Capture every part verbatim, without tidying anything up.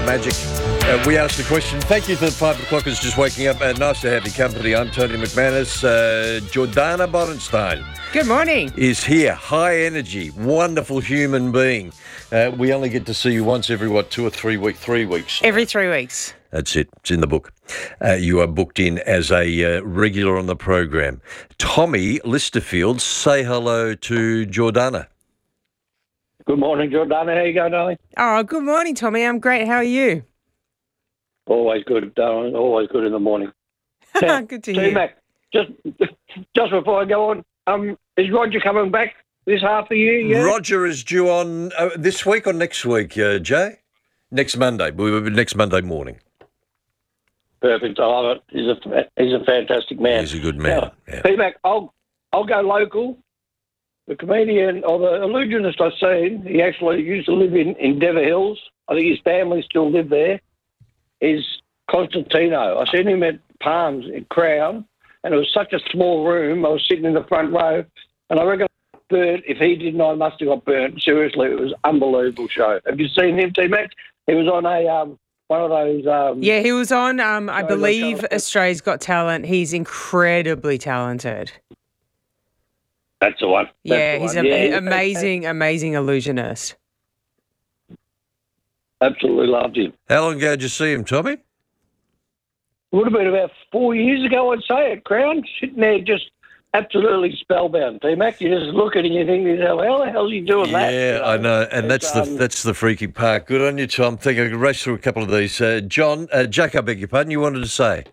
Magic. Uh, we asked the question. Thank you to the five o'clockers just waking up. Uh, nice to have your company. I'm Tony McManus. Uh, Jordana Borenstein. Good morning. Is here. High energy, wonderful human being. Uh, we only get to see you once every, what, two or three weeks? Three weeks. Every three weeks. That's it. It's in the book. Uh, you are booked in as a uh, regular on the program. Tommy Listerfield, say hello to Jordana. Good morning, Jordana. How you going, darling? Oh, good morning, Tommy. I'm great. How are you? Always good, darling. Always good in the morning. Now, Good to hear. T-Mac, just, just before I go on, um, is Roger coming back this half a year? Yeah? Roger is due on uh, this week or next week, uh, Jay? Next Monday. We will be next Monday morning. Perfect. I love it. He's a, he's a fantastic man. He's a good man. Now, Yeah. T-Mac, I'll, I'll go local. The comedian or the illusionist I've seen, he actually used to live in, in Dever Hills. I think his family still live there. Is Constantino. I seen him at Palms in Crown, and it was such a small room. I was sitting in the front row, and I reckon I got burnt. If he didn't, I must have got burnt. Seriously, it was an unbelievable show. Have you seen him, T-Mac? He was on a um, one of those. Um, Yeah, he was on, um, I Sorry, believe, Got Talent. Australia's Got Talent. He's incredibly talented. That's the one. That's yeah, the he's one. an Yeah, amazing, amazing illusionist. Absolutely loved him. How long ago did you see him, Tommy? Would have been about four years ago, I'd say, at Crown, sitting there just absolutely spellbound. T-Mac, you just look at it and you think, how the hell's he doing that? Yeah, You know? I know, and It's, that's the um, that's the freaky part. Good on you, Tom. Think I could race through a couple of these. Uh, John, uh, Jack, I beg your pardon. You wanted to say?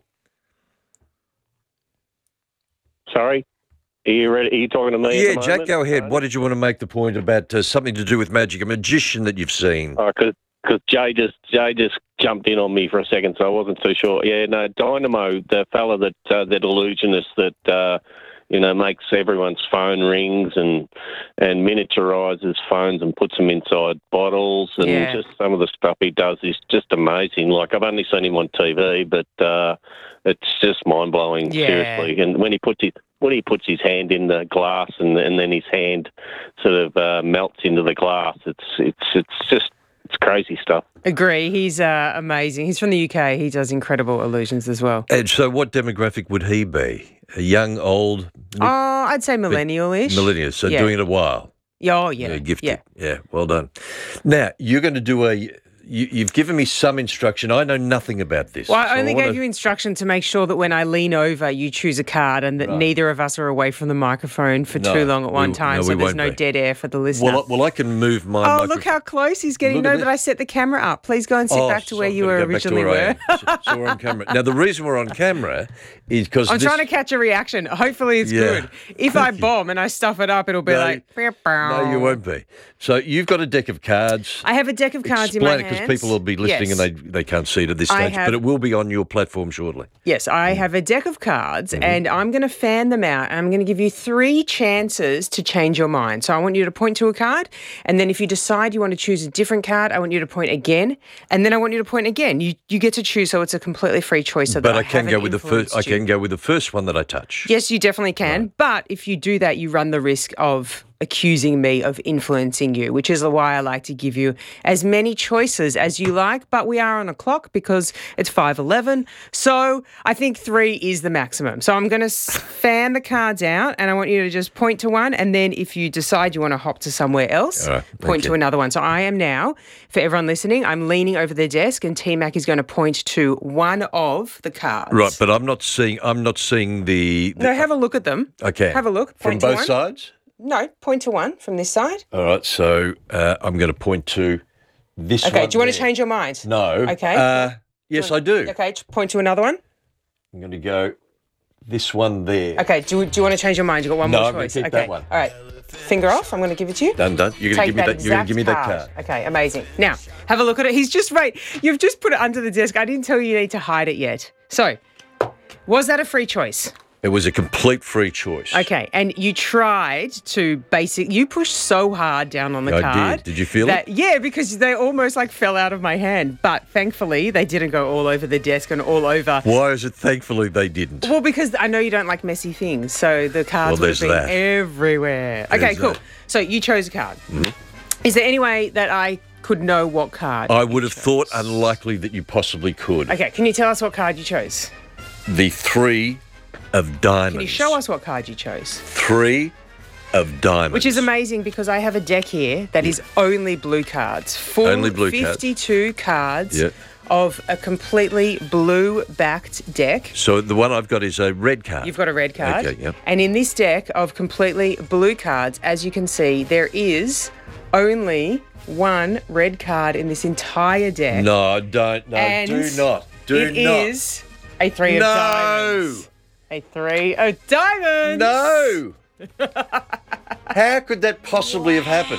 Sorry? Are you ready? Are you talking to me? Yeah, at the Jack, moment? go ahead. What did you want to make the point about uh, something to do with magic, a magician that you've seen? Oh, because Jay just Jay just jumped in on me for a second, so I wasn't too sure. Yeah, no, Dynamo, the fella that uh, that illusionist that uh, you know makes everyone's phone rings and and miniaturises phones and puts them inside bottles and Yeah. just some of the stuff he does is just amazing. Like I've only seen him on T V, but uh, it's just mind blowing. Yeah. Seriously, and when he puts his when he puts his hand in the glass and and then his hand sort of uh, melts into the glass, it's it's it's just it's crazy stuff. Agree. He's uh, amazing. He's from the U K. He does incredible illusions as well. And so what demographic would he be? A young, old, Oh, I'd say millennial-ish. millennial, so yeah. doing it a while. Oh, yeah. Yeah, gifted. Yeah. Yeah, well done. Now, you're going to do a... You, you've given me some instruction. I know nothing about this. Well, I so only wanna- gave you instruction to make sure that when I lean over, you choose a card and that Right. neither of us are away from the microphone for No, too long at one we- time, no, so we there's won't no be. dead air for the listener. Well, I, well, I can move my Oh, microphone. look how close he's getting. Look You at know that I this. set the camera up. Please go and sit Oh, back to where so you I've were gotta go back to originally where I were. am. So, so we're on camera. Now, the reason we're on camera is because I'm this... trying to catch a reaction. Hopefully it's Yeah. good. If I bomb and I stuff it up, it'll be No, like... No, you won't be. So you've got a deck of cards. I have a deck of cards in my Explain it, hands. because people will be listening Yes. and they they can't see it at this I stage, have- but it will be on your platform shortly. Yes, I have a deck of cards Mm-hmm. and I'm going to fan them out and I'm going to give you three chances to change your mind. So I want you to point to a card and then if you decide you want to choose a different card, I want you to point again and then I want you to point again. You you get to choose, so it's a completely free choice. So But that I can go haven't with the first. I influenced you. can go with the first one that I touch. Yes, you definitely can. But if you do that, you run the risk of accusing me of influencing you, which is why I like to give you as many choices as you like. But we are on a clock because it's five eleven. So I think three is the maximum. So I'm going to fan the cards out and I want you to just point to one. And then if you decide you want to hop to somewhere else, All right, thank point to you. another one. So I am now, for everyone listening, I'm leaning over their desk and T-Mac is going to point to one of the cards. Right, but I'm not seeing. I'm not seeing the. the No, have a look at them. okay. Have a look. from Point to both one. sides. No, point to one from this side. All right, so uh, I'm going to point to this one. Okay, do you want to there. change your mind? No. Okay. Uh, yes, I do. Okay, t- point to another one. I'm going to go this one there. Okay, do you, do you want to change your mind? You've got one No, more I'm gonna choice. keep okay. that one. All right. Finger off. I'm going to give it to you. Done, done. You're going to Take give me that that. You're going exact to give me that card. card. Okay, amazing. Now, have a look at it. He's just right. You've just put it under the desk. I didn't tell you you need to hide it yet. So, was that a free choice? It was a complete free choice. Okay, and you tried to basic. You pushed so hard down on the I card. did. Did you feel that, it? Yeah, because they almost like fell out of my hand. But thankfully, they didn't go all over the desk and all over. Why is it thankfully they didn't? Well, because I know you don't like messy things, so the cards Well, would have been there's that. everywhere. There's okay, cool. that. So you chose a card. Mm-hmm. Is there any way that I could know what card. I you would have chose. thought unlikely that you possibly could. Okay, can you tell us what card you chose? The three of diamonds. Can you show us what card you chose? Three of diamonds. Which is amazing because I have a deck here that is only blue cards. Full Only blue cards. fifty-two cards Yeah. of a completely blue-backed deck. So the one I've got is a red card. You've got a red card. Okay, yep. And in this deck of completely blue cards, as you can see, there is only one red card in this entire deck. No, don't. No, And do not. Do it not. is a three No. of diamonds. A three of diamonds. No. How could that possibly have happened?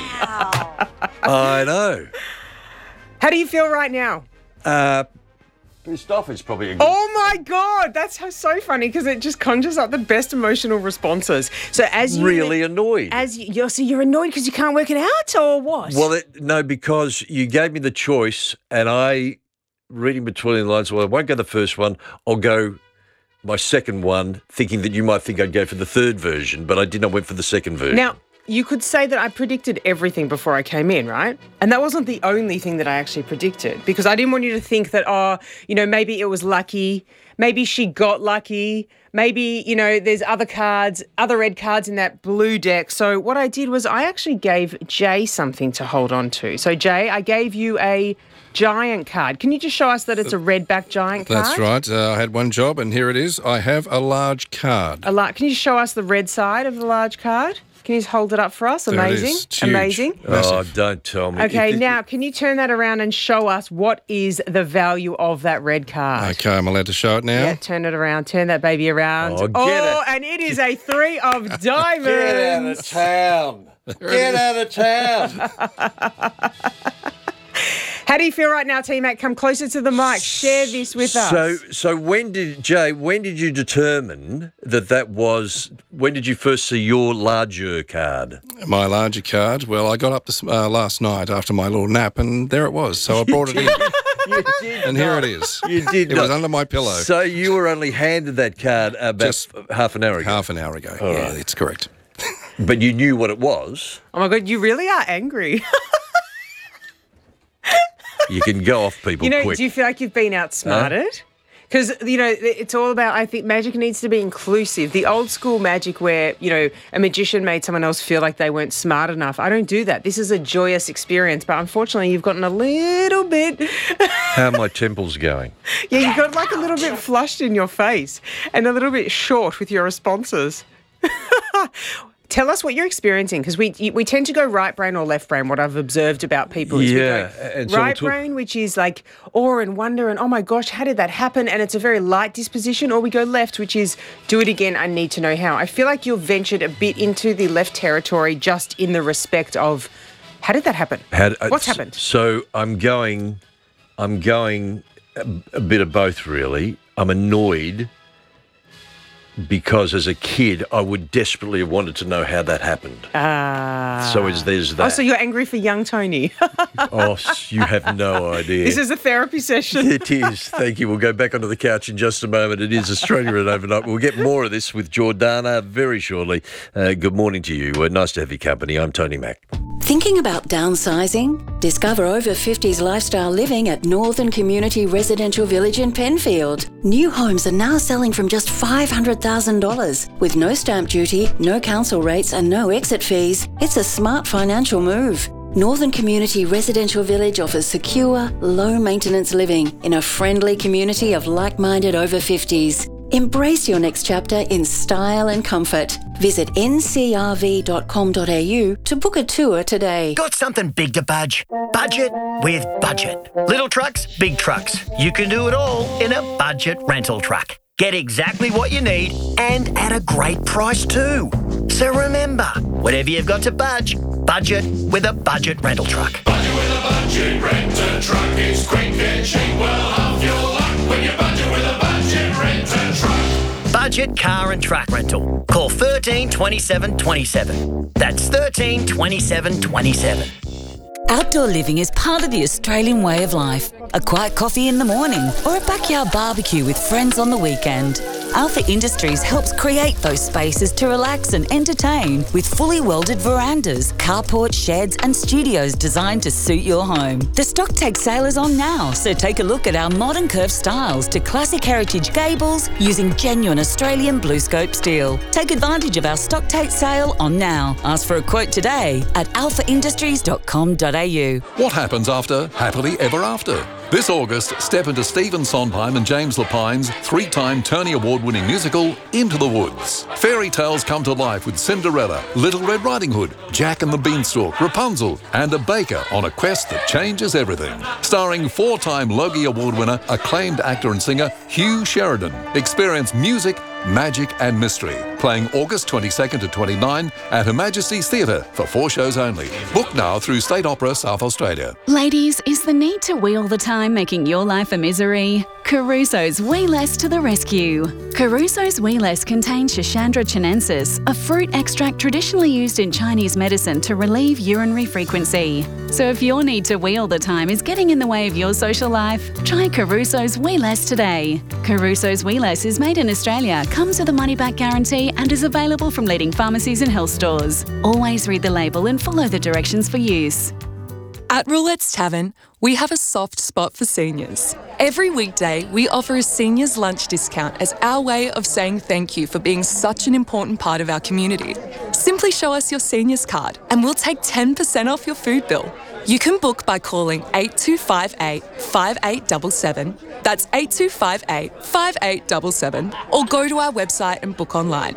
I know. How do you feel right now? Uh, pissed off is probably a good... Oh my God, that's so- so funny because it just conjures up the best emotional responses. So as you really annoyed. as you, you're, so you're annoyed because you can't work it out, or what? Well, it, no, because you gave me the choice, and I, reading between the lines, well, I won't go the first one. I'll go my second one, thinking that you might think I'd go for the third version, but I did not went for the second version. Now, you could say that I predicted everything before I came in, right? And that wasn't the only thing that I actually predicted because I didn't want you to think that, oh, you know, maybe it was lucky. Maybe she got lucky. Maybe, you know, there's other cards, other red cards in that blue deck. So what I did was I actually gave Jay something to hold on to. So, Jay, I gave you a giant card. Can you just show us that it's a red-backed giant card? That's right. Uh, I had one job, and here it is. I have a large card. A la- Can you show us the red side of the large card? Can you just hold it up for us? There it Amazing. is. It's huge. Amazing. Oh, Massive. don't tell me. Okay, If it- now can you turn that around and show us what is the value of that red card? Okay, I'm allowed to show it now. Yeah, turn it around. Turn that baby around. Oh, get it. and it is a three of diamonds. Get out of town. Get out of town. How do you feel right now, T-Mac? Come closer to the mic. Share this with us. So, so when did Jay? When did you determine that that was? When did you first see your larger card? My larger card. Well, I got up this, uh, last night after my little nap, and there it was. So I brought it in, You did and here it is. You did It not. was under my pillow. So you were only handed that card about Just half an hour ago, Half an hour ago. yeah, right. that's correct. but you knew what it was. Oh my God, you really are angry. You can go off people You know, quick. do you feel like you've been outsmarted? Because, you know, it's all about, I think magic needs to be inclusive. The old school magic where, you know, a magician made someone else feel like they weren't smart enough. I don't do that. This is a joyous experience. But unfortunately, you've gotten a little bit, How are my temples going? yeah, you got like a little bit flushed in your face and a little bit short with your responses. Tell us what you're experiencing, because we we tend to go right brain or left brain. What I've observed about people is Yeah, we go and so we'll right talk- brain, which is like awe and wonder and oh my gosh, how did that happen? And it's a very light disposition. Or we go left, which is do it again. I need to know how. I feel like you've ventured a bit into the left territory, just in the respect of how did that happen? Had- uh, What's s- happened? So I'm going, I'm going a, a bit of both really. I'm annoyed because as a kid I would desperately have wanted to know how that happened. Ah. So is there's that. Oh, so you're angry for young Tony. Oh, s- you have no idea. This is a therapy session. It is. Thank you. We'll go back onto the couch in just a moment. It is Australia at Overnight. We'll get more of this with Jordana very shortly. Uh, good morning to you. Uh, nice to have your company. I'm Tony Mack. Thinking about downsizing? Discover over fifties lifestyle living at Northern Community Residential Village in Penfield. New homes are now selling from just five hundred thousand dollars. With no stamp duty, no council rates and no exit fees, it's a smart financial move. Northern Community Residential Village offers secure, low-maintenance living in a friendly community of like-minded over fifties. Embrace your next chapter in style and comfort. Visit n c r v dot com dot a u to book a tour today. Got something big to budge? Budget with Budget. Little trucks, big trucks. You can do it all in a budget rental truck. Get exactly what you need and at a great price too. So remember, whatever you've got to budge, budget with a budget rental truck. Budget with a budget rent-a truck. It's quick and cheap. Well, half your luck when you budget with a budget rent-a truck. Budget car and truck rental. Call thirteen twenty-seven twenty-seven. That's thirteen twenty-seven twenty-seven. Outdoor living is part of the Australian way of life. A quiet coffee in the morning or a backyard barbecue with friends on the weekend. Alpha Industries helps create those spaces to relax and entertain with fully welded verandas, carports, sheds and studios designed to suit your home. The stock take sale is on now, so take a look at our modern curved styles to classic heritage gables using genuine Australian BlueScope steel. Take advantage of our stock take sale on now. Ask for a quote today at alpha industries dot com dot a u. What happens after Happily Ever After? This August, step into Stephen Sondheim and James Lapine's three-time Tony Award-winning musical, Into the Woods. Fairy tales come to life with Cinderella, Little Red Riding Hood, Jack and the Beanstalk, Rapunzel, and a baker on a quest that changes everything. Starring four-time Logie Award winner, acclaimed actor and singer Hugh Sheridan. Experience music, magic and mystery. Playing August twenty-second to twenty-ninth at Her Majesty's Theatre for four shows only. Book now through State Opera South Australia. Ladies, is the need to wee all the time making your life a misery? Caruso's Wee Less to the rescue. Caruso's Wee Less contains Schisandra chinensis, a fruit extract traditionally used in Chinese medicine to relieve urinary frequency. So if your need to wee all the time is getting in the way of your social life, try Caruso's Wee Less today. Caruso's Wee Less is made in Australia, comes with a money-back guarantee and is available from leading pharmacies and health stores. Always read the label and follow the directions for use. At Roulette's Tavern, we have a soft spot for seniors. Every weekday, we offer a seniors lunch discount as our way of saying thank you for being such an important part of our community. Simply show us your seniors card and we'll take ten percent off your food bill. You can book by calling eight two five eight, five eight seven seven, that's eight two five eight, five eight seven seven, or go to our website and book online.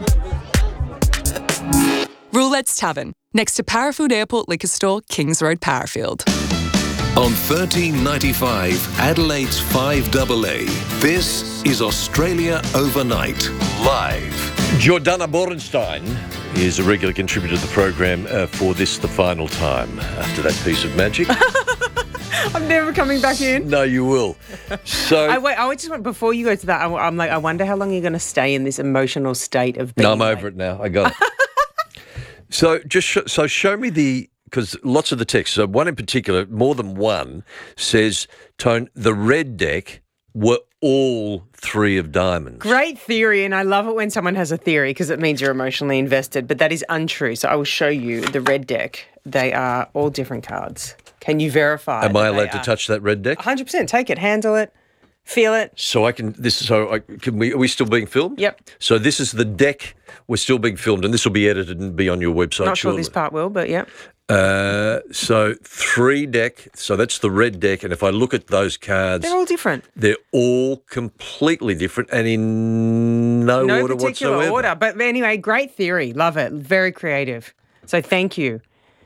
Roulette's Tavern, next to Parafield Airport Liquor Store, Kings Road, Parafield. On thirteen ninety-five, Adelaide's five A A, this is Australia Overnight, live. Jordana Borenstein is a regular contributor to the program uh, for this the final time after that piece of magic. I'm never coming back in. No, you will. So I wait. I just want before you go to that. I, I'm like, I wonder how long you're going to stay in this emotional state of being. No, I'm like, over it now. I got it. So just sh- so show me the, because lots of the text, so one in particular, more than one, says, Tone, the red deck were all three of diamonds. Great theory, and I love it when someone has a theory because it means you're emotionally invested, but that is untrue. So I will show you the red deck. They are all different cards. Can you verify? Am I allowed to are? touch that red deck? one hundred percent. Take it, handle it, feel it. So I can, this, so I, can we, are we still being filmed? Yep. So this is the deck. We're still being filmed, and this will be edited and be on your website. Not sure shortly. this part will, but yeah. Uh, so three deck. So that's the red deck, and if I look at those cards, They're all different. they're all completely different and in no, No order particular whatsoever. order. But anyway, great theory. Love it. Very creative. So thank you.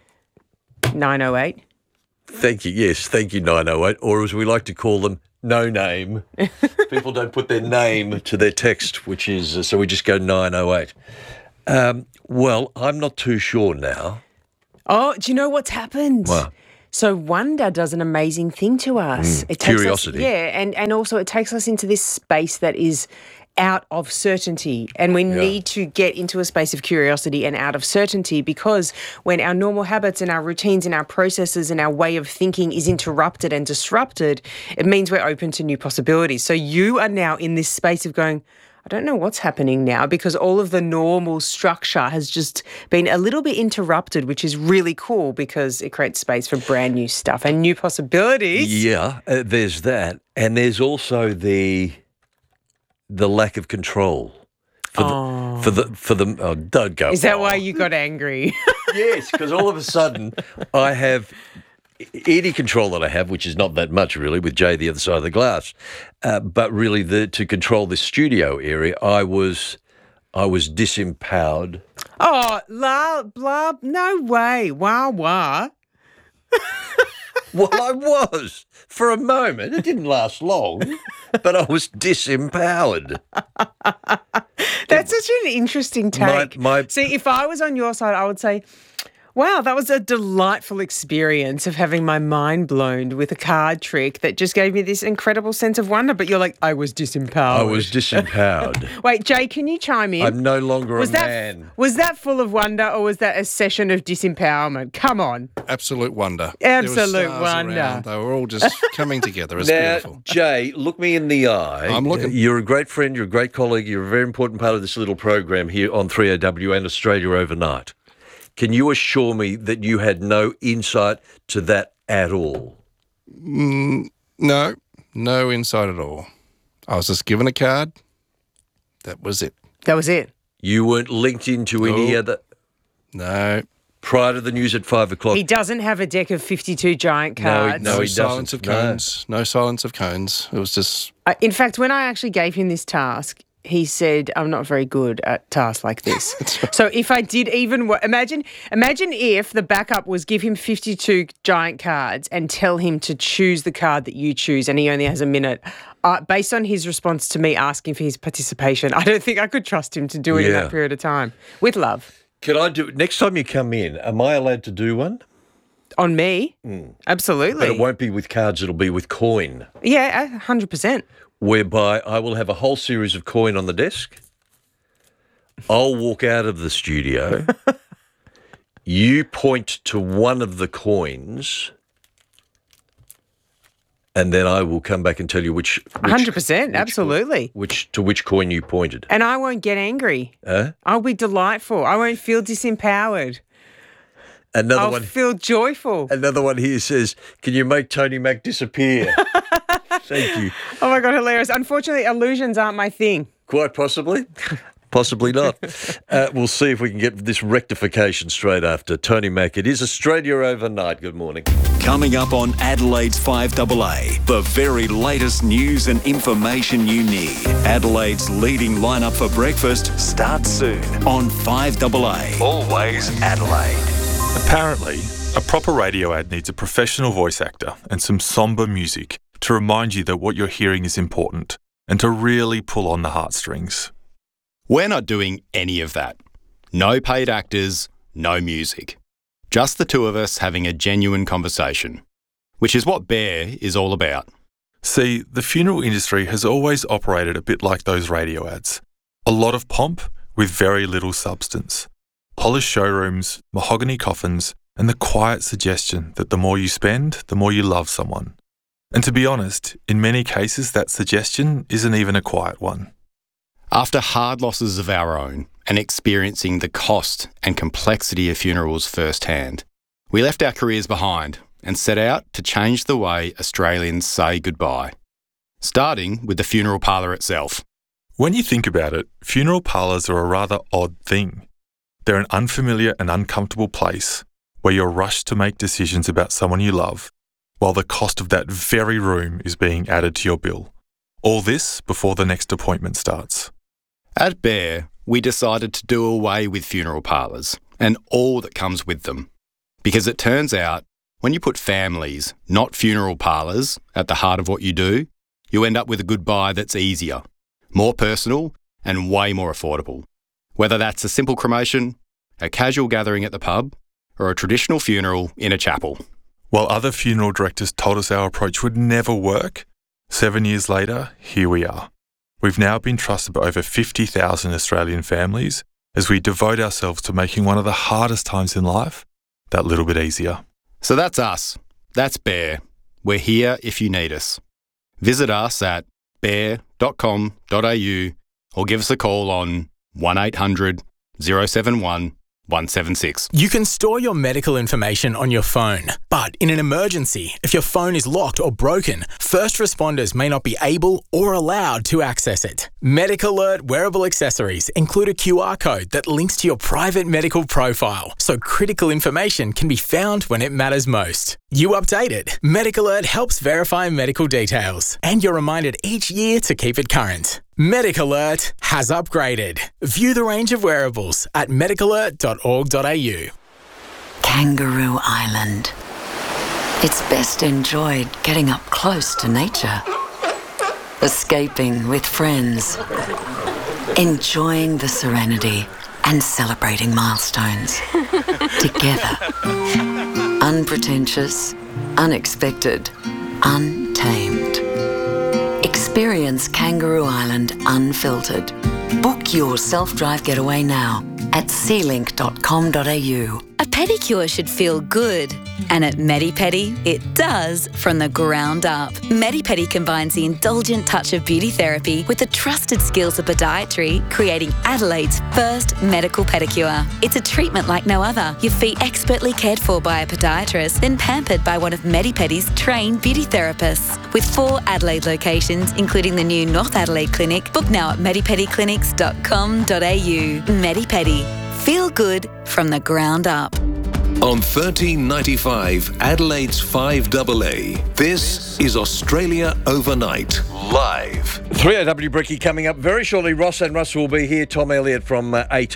nine oh eight. Thank you. Yes, thank you, nine oh eight, or as we like to call them, no name. People don't put their name to their text, which is, uh, so we just go nine oh eight. Um, well, I'm not too sure now. Oh, do you know what's happened? Wow. So Wonder does an amazing thing to us. Mm, it takes curiosity. Us, yeah, and, and also it takes us into this space that is out of certainty. And we Yeah. need to get into a space of curiosity and out of certainty, because when our normal habits and our routines and our processes and our way of thinking is interrupted and disrupted, it means we're open to new possibilities. So you are now in this space of going, I don't know what's happening now, because all of the normal structure has just been a little bit interrupted, which is really cool because it creates space for brand new stuff and new possibilities. Yeah, uh, there's that. And there's also the the lack of control. For Oh. the, for the, for the, oh, don't go. Is that oh. why you got angry? Yes, because all of a sudden I have any control that I have, which is not that much really, with Jay the other side of the glass, uh, but really the, to control this studio area, I was I was disempowered. Oh, la, blah, no way. Wah, wah. Well, I was for a moment. It didn't last long, but I was disempowered. That's such an interesting My- take. my- See, if I was on your side, I would say, Wow, that was a delightful experience of having my mind blown with a card trick that just gave me this incredible sense of wonder. But you're like, I was disempowered. I was disempowered. Wait, Jay, can you chime in? I'm no longer was a that, man. Was that full of wonder or was that a session of disempowerment? Come on. Absolute wonder. Absolute There were stars wonder. around. They were all just coming together. It's Now, beautiful. Jay, look me in the eye. I'm looking. You're a great friend. You're a great colleague. You're a very important part of this little program here on three A W and Australia Overnight. Can you assure me that you had no insight to that at all? Mm, no, no insight at all. I was just given a card. That was it. That was it. You weren't linked into any No. other... No. Prior to the news at five o'clock? He doesn't have a deck of fifty-two giant cards. No, No he silence doesn't. of No. cones. No. silence of cones. It was just... Uh, in fact, when I actually gave him this task, he said, I'm not very good at tasks like this. So if I did even... Wo- imagine, imagine if the backup was give him fifty-two giant cards and tell him to choose the card that you choose and he only has a minute. Uh, based on his response to me asking for his participation, I don't think I could trust him to do it in Yeah. that period of time. With love. Can I do... Next time you come in, am I allowed to do one? On me? Absolutely. But it won't be with cards, it'll be with coin, Yeah, one hundred percent. whereby I will have a whole series of coin on the desk. I'll walk out of the studio. You point to one of the coins, and then I will come back and tell you which... which one hundred percent, which coin- absolutely. Which to which coin you pointed. And I won't get angry. Huh? I'll be delightful. I won't feel disempowered. Another I'll one. feel joyful. Another one here says, "Can you make Tony Mac disappear?" Thank you. Oh my God, hilarious. Unfortunately, illusions aren't my thing. Quite possibly. Possibly not. Uh, we'll see if we can get this rectification straight after Tony Mac. It is Australia Overnight. Good morning. Coming up on Adelaide's five A A, the very latest news and information you need. Adelaide's leading lineup for breakfast starts soon on five A A. Always Adelaide. Apparently, a proper radio ad needs a professional voice actor and some sombre music to remind you that what you're hearing is important and to really pull on the heartstrings. We're not doing any of that. No paid actors, no music. Just the two of us having a genuine conversation, which is what Bear is all about. See, the funeral industry has always operated a bit like those radio ads. A lot of pomp with very little substance. Polished showrooms, mahogany coffins, and the quiet suggestion that the more you spend, the more you love someone. And to be honest, in many cases that suggestion isn't even a quiet one. After hard losses of our own and experiencing the cost and complexity of funerals firsthand, we left our careers behind and set out to change the way Australians say goodbye, starting with the funeral parlour itself. When you think about it, funeral parlours are a rather odd thing. They're an unfamiliar and uncomfortable place where you're rushed to make decisions about someone you love, while the cost of that very room is being added to your bill. All this before the next appointment starts. At Bear, we decided to do away with funeral parlours and all that comes with them. Because it turns out, when you put families, not funeral parlours, at the heart of what you do, you end up with a goodbye that's easier, more personal, and way more affordable. Whether that's a simple cremation, a casual gathering at the pub, or a traditional funeral in a chapel. While other funeral directors told us our approach would never work, seven years later, here we are. We've now been trusted by over fifty thousand Australian families as we devote ourselves to making one of the hardest times in life that little bit easier. So that's us. That's Bear. We're here if you need us. Visit us at bear dot com dot a u or give us a call on one eight hundred, zero seven one, one seven six. You can store your medical information on your phone, but in an emergency, if your phone is locked or broken, first responders may not be able or allowed to access it. MedicAlert wearable accessories include a Q R code that links to your private medical profile, so critical information can be found when it matters most. You update it. MedicAlert helps verify medical details, and you're reminded each year to keep it current. MedicAlert has upgraded. View the range of wearables at medic alert dot org dot a u. Kangaroo Island. It's best enjoyed getting up close to nature. Escaping with friends. Enjoying the serenity and celebrating milestones. Together. Unpretentious, unexpected, untamed. Experience Kangaroo Island unfiltered. Book your self-drive getaway now at sea link dot com dot a u. A pedicure should feel good. And at Medipedi, it does from the ground up. Medipedi combines the indulgent touch of beauty therapy with the trusted skills of podiatry, creating Adelaide's first medical pedicure. It's a treatment like no other. Your feet expertly cared for by a podiatrist, then pampered by one of Medipedi's trained beauty therapists. With four Adelaide locations, including the new North Adelaide Clinic, book now at medipedi clinics dot com dot a u. Medipedi. Feel good from the ground up. On thirteen ninety-five, Adelaide's five double A, this is Australia Overnight, live. three A W Bricky coming up very shortly. Ross and Russ will be here. Tom Elliott from uh, eight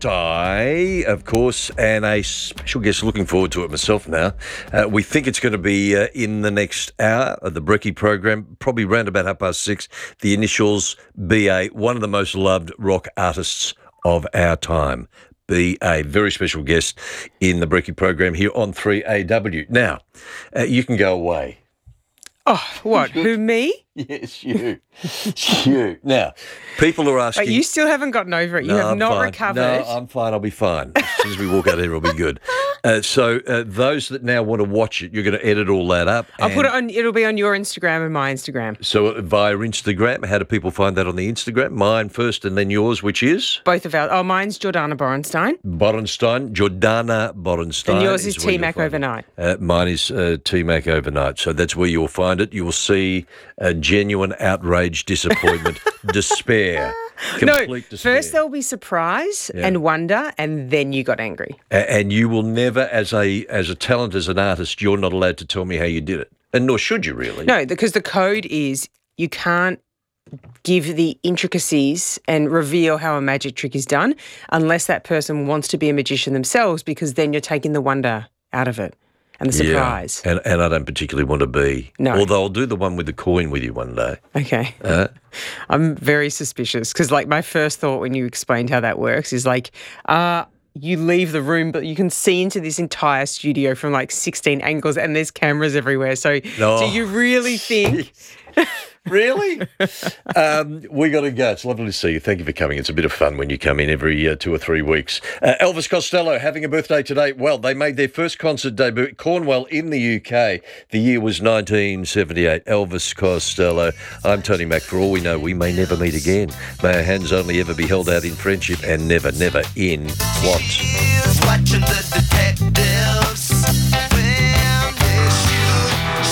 thirty, of course, and a special guest. Looking forward to it myself now. Uh, we think it's going to be uh, in the next hour of the Bricky program, probably round about half past six. The initials B A, one of the most loved rock artists of our time. Be a very special guest in the Bricky program here on three A W. Now, uh, you can go away. Oh, what? Who, me? Yes, you. you. Now, people are asking... But you still haven't gotten over it. You no, have I'm not fine. recovered. No, I'm fine. I'll be fine. As soon as we walk out here, it'll be good. Uh, so uh, those that now want to watch it, you're going to edit all that up. I'll put it on, it'll be on your Instagram and my Instagram. So via Instagram, how do people find that on the Instagram? Mine first and then yours, which is? Both of ours. Oh, mine's Jordana Borenstein. Borenstein, Jordana Borenstein. And yours is, is T-Mac Overnight. Uh, mine is uh, T-Mac Overnight. So that's where you'll find it. You will see uh, genuine outrage, disappointment, despair. Complete no, despair. First there'll be surprise Yeah. and wonder, and then you got angry. A- And you will never, as a as a talent, as an artist, you're not allowed to tell me how you did it. And nor should you really. No, because the code is you can't give the intricacies and reveal how a magic trick is done unless that person wants to be a magician themselves, because then you're taking the wonder out of it and the surprise. Yeah. And, and I don't particularly want to be. No. Although I'll do the one with the coin with you one day. Okay. Uh, I'm very suspicious because, like, my first thought when you explained how that works is like, uh, you leave the room, but you can see into this entire studio from like sixteen angles and there's cameras everywhere. So No. do you really think... Really? um, we got to go. It's lovely to see you. Thank you for coming. It's a bit of fun when you come in every uh, two or three weeks. Uh, Elvis Costello having a birthday today. Well, they made their first concert debut at Cornwall in the U K. The year was nineteen seventy-eight. Elvis Costello. I'm Tony Mack. For all we know, we may never meet again. May our hands only ever be held out in friendship and never, never in want. Watching the detectives when they shoot,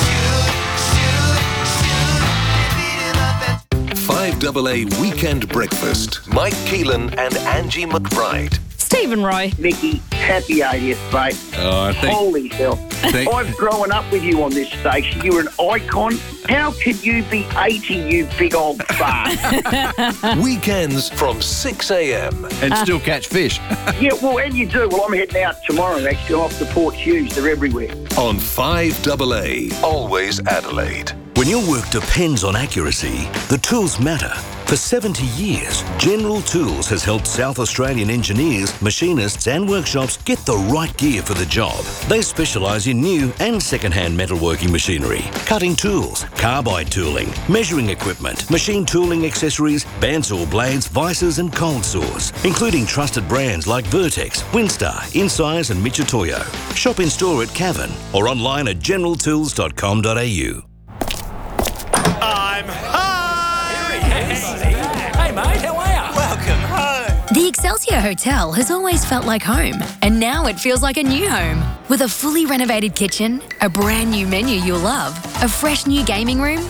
shoot, shoot, shoot. five double A Weekend Breakfast. Mike Keelan and Angie McBride. Stephen Roy. Vicky, happy eightieth, mate. Oh, thank- Holy hell. Thank- I've grown up with you on this station. You're an icon. How can you be eighty, you big old fart? Weekends from six a.m. And still catch fish. Yeah, well, and you do. Well, I'm heading out tomorrow, actually. I'm off to Port Hughes. They're everywhere. On five double A. Always Adelaide. When your work depends on accuracy, the tools matter. For seventy years, General Tools has helped South Australian engineers, machinists and workshops get the right gear for the job. They specialise in new and second-hand metalworking machinery, cutting tools, carbide tooling, measuring equipment, machine tooling accessories, bandsaw blades, vices and cold saws, including trusted brands like Vertex, Winstar, Incise and Michitoyo. Shop in store at Cavan or online at general tools dot com dot a u. I'm home! Hey mate, how are you? Welcome home! The Excelsior Hotel has always felt like home, and now it feels like a new home. With a fully renovated kitchen, a brand new menu you'll love, a fresh new gaming room,